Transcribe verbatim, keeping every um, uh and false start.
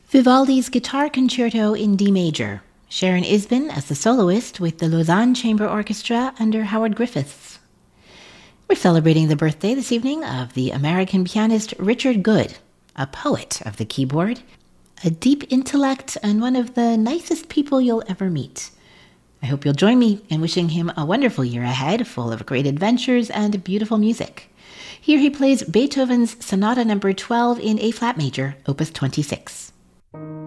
Vivaldi's Guitar Concerto in D major. Sharon Isbin as the soloist with the Lausanne Chamber Orchestra under Howard Griffiths. We're celebrating the birthday this evening of the American pianist Richard Good, a poet of the keyboard, a deep intellect, and one of the nicest people you'll ever meet. I hope you'll join me in wishing him a wonderful year ahead, full of great adventures and beautiful music. Here he plays Beethoven's Sonata number twelve in A-flat major, opus twenty-six.